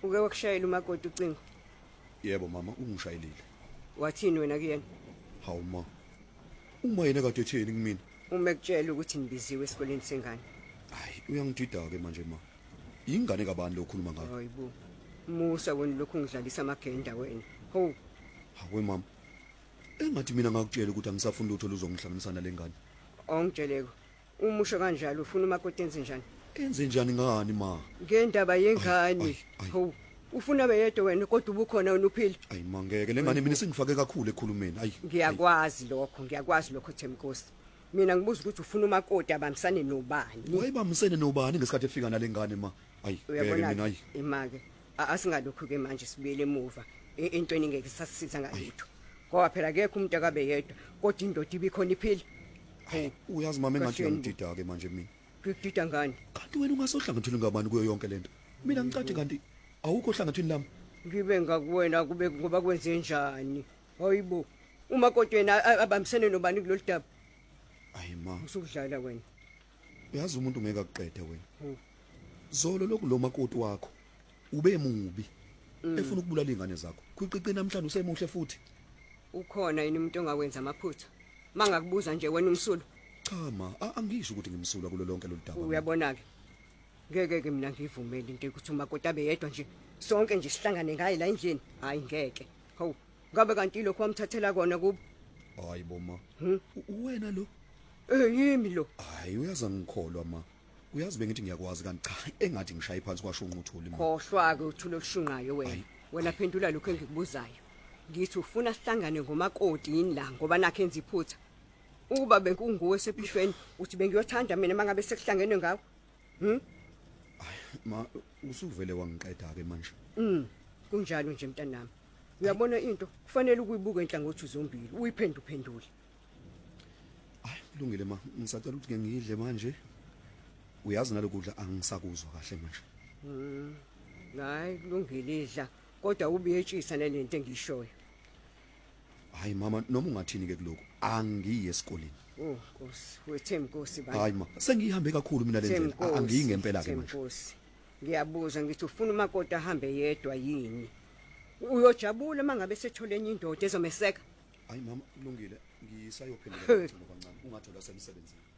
Uke wakushayela umakoti ucingo. Yebo mama, ungishayelile. Wathini wena kuyena? Hawu ma. Uma yena kade etheni kimi? Uma ekutshela ukuthi nibiziwe esikoleni sengane. Hayi, uyangidida ke manje ma. Ingane kabani lokhuluma ngayo? Hayibo. Musa wena lokhu ngidlalisa amagenda wena. Ho. Hawe mama. Engathi mina ngakutshela ukuthi angisafuni lutho luzongihlanganisana lengane. Ongitsheleko. Umusho kanjalo ufuna umakoti enze njani? Enze njani ngani ma? Ngendaba yengane. Ho. Ufuna beyedwa wena kodwa ubukhona wena uphila. Ayi mangeke lengane mina singifake kakhulu ekhulumeni. Ayi. Ngiyakwazi lokho Themkosi. Mina ngibuza ukuthi ufuna umakoti abamsane nobani. Wayebamsene nobani ngesikhathi efika nalengane ma? Ayi, mina ayi. Imake. Asingalokho ke manje sibuyele emuva. Intweni ngeke sasisiza ngalutho. Ngoba phela akekho umuntu akabe yedwa kodwa indoda ibikhona iphila. Hey, uyazi mama engathi ngidida ke manje mina. Ngidida ngani? Kanti wena ungasohlangathini ngabani kuyo yonke lento? Mina ngicathi kanti awukho ohlangathini lami. Ngibe ngakuwena kube ngoba kwenze njani? Hayibo. Umakoti wena abamsene nobani kulolu daba? Hayi ma. Usukudlala wena. Uyazi umuntu ngeke akuqede wena. Zolo lokhu lo makoti wakho ube mubi. Efuna ukubulala ingane zakho. Kuqiqina namhlanje usemuhle futhi. Ukhona yini umuntu ongawenza amaphutha? Mangakubuza nje wena umsulu. Cha ma, angisho ukuthi ngimsula kulo lonke lo daba. Uyabona ke. Ngeke mina ngivumele into ukuthi umakoti abe yedwa nje. Sonke nje sihlangane ngaye la endlini. Hayi ngeke. Hawu, ngabe kanti lokho wamthathela kona kubo? Hayibo ma. Wena lo? Yimi lo. Hayi uyazi ngikholwa ma. Uyazi bengithi ngiyakwazi kanti cha engathi ngishaye phansi kwashunqa uthuli ma. Khohlwa ke uthula okushunqayo wena. Wena phendula lokho engikubuzayo. Ngithi ufuna sihlangane ngomakoti yini la ngoba nakhe enza iphutha. Ukuba benkunguwe sephishweni uthi bengiyothanda mina mangabe sekuhlangene ngawo. Ma usuvele wangiqeda ke manje. Kunjalo nje mntanami. Uyabona into kufanele ukuyibuka enhlangothi zombili uyiphenduphendule. Hayi kulungile ma ngisacela ukuthi ngiyidle manje. Uyazi nalokudla angisakuzwa kahle manje. Hayi kulungile idla kodwa ubiyetshisa nalento engishoyo. Hayi mama noma ungathini ke kuloko angiyi esikoleni. Oh Nkosi wethemkosi bani. Hayi ma sengihambe kakhulu mina lendlela angiyi ngempela ke manje. Nkosi ngiyabuza ngithi ufuna umakoti ahambe yedwa yini? Uyojabula mangabe sethole enye indoda ezomeseka? Hayi mama kulungile ngisayophendula kancane ungathola semsebenzini.